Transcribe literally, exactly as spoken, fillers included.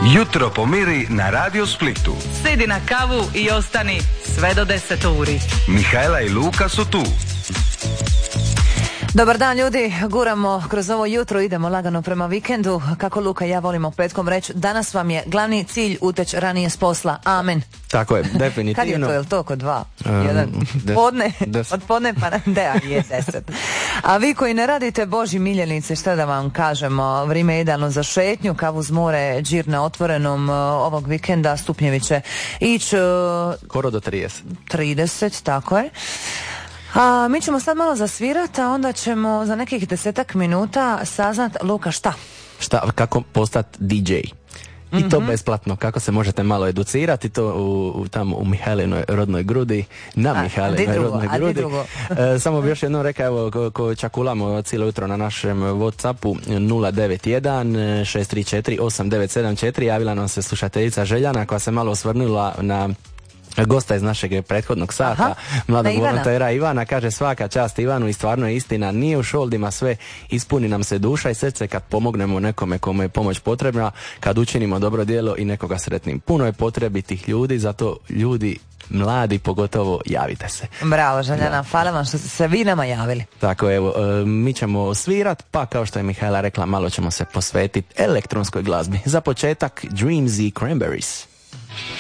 Jutro pomiri na Radio Splitu. Sidi na kavu i ostani sve do deset uri. Mihajla i Luka su tu. Dobar dan ljudi, guramo kroz ovo jutro, idemo lagano prema vikendu. Kako Luka i ja volimo petkom reći, danas vam je glavni cilj uteć ranije s posla. Amen. Tako je, definitivno. Kad je to, je li to oko dva? Um, Jedan des, podne, des. od podne pa na da, je deset. A vi koji ne radite, Boži miljenice, šta da vam kažemo, vrijeme je idealno za šetnju, kavu uz more, džir na otvorenom ovog vikenda, stupnjevi će ići skoro do trideset. trideset, tako je. A mi ćemo sad malo zasvirati, a onda ćemo za nekih desetak minuta saznat, Luka, šta? Šta, kako postati di džej. I to mm-hmm. besplatno, kako se možete malo educirati, to u, u, tamo u Mihajlinoj rodnoj grudi, na a, Mihajlinoj rodnoj grudi. E, samo bi još jednom rekao, evo, ko, ko čakulamo cijelo jutro na našem Whatsappu nula devet jedan šest tri četiri osam devet sedam četiri, javila nam se slušateljica Željana koja se malo osvrnula na gosta iz našeg prethodnog sata. Aha, mladog volontera Ivana, kaže svaka čast Ivanu i stvarno je istina, nije u šoldima sve, ispuni nam se duša i srce kad pomognemo nekome kome je pomoć potrebna, kad učinimo dobro djelo i nekoga sretnim. Puno je potrebitih ljudi, zato ljudi mladi pogotovo javite se. Bravo Željana, hvala vam što ste se vi nama javili. Tako evo, mi ćemo svirat, pa kao što je Mihajla rekla, malo ćemo se posvetiti elektronskoj glazbi. Za početak Dreamsy Cranberries.